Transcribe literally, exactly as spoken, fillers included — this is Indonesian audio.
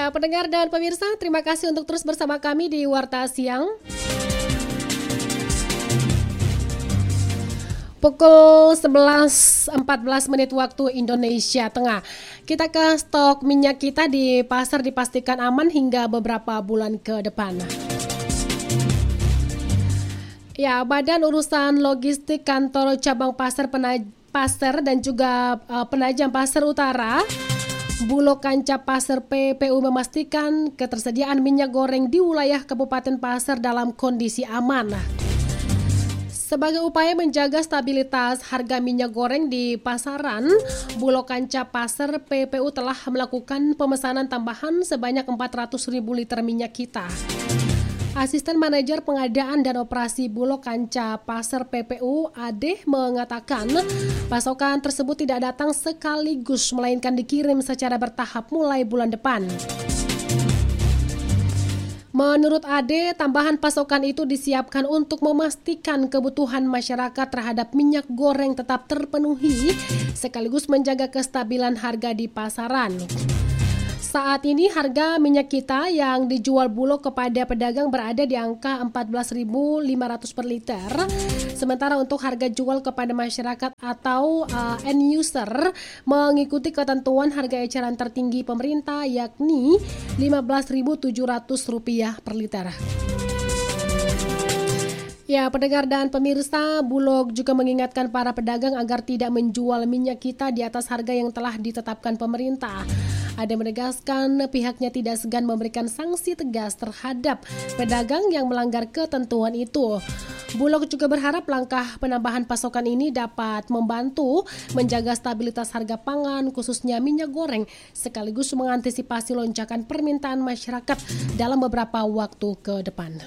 Ya, pendengar dan pemirsa, terima kasih untuk terus bersama kami di Warta Siang. Pukul sebelas empat belas menit waktu Indonesia Tengah. Kita ke stok minyak kita di pasar dipastikan aman hingga beberapa bulan ke depan. Ya, Badan Urusan Logistik Kantor Cabang Pasar Penaj- Pasar dan juga uh, Penajam Pasar Utara Bulog Kanca Pasar P P U memastikan ketersediaan minyak goreng di wilayah Kabupaten Pasar dalam kondisi aman. Sebagai upaya menjaga stabilitas harga minyak goreng di pasaran, Bulog Kanca Pasar P P U telah melakukan pemesanan tambahan sebanyak empat ratus ribu liter minyak kita. Asisten Manajer Pengadaan dan Operasi Bulog Kanca Pasar P P U, Ade, mengatakan pasokan tersebut tidak datang sekaligus, melainkan dikirim secara bertahap mulai bulan depan. Menurut Ade, tambahan pasokan itu disiapkan untuk memastikan kebutuhan masyarakat terhadap minyak goreng tetap terpenuhi, sekaligus menjaga kestabilan harga di pasaran. Saat ini harga minyak kita yang dijual Bulog kepada pedagang berada di angka empat belas ribu lima ratus per liter. Sementara untuk harga jual kepada masyarakat atau uh, end user mengikuti ketentuan harga eceran tertinggi pemerintah yakni lima belas ribu tujuh ratus rupiah per liter. Ya, pendengar dan pemirsa, Bulog juga mengingatkan para pedagang agar tidak menjual minyak kita di atas harga yang telah ditetapkan pemerintah. Ada menegaskan pihaknya tidak segan memberikan sanksi tegas terhadap pedagang yang melanggar ketentuan itu. Bulog juga berharap langkah penambahan pasokan ini dapat membantu menjaga stabilitas harga pangan khususnya minyak goreng sekaligus mengantisipasi lonjakan permintaan masyarakat dalam beberapa waktu ke depan.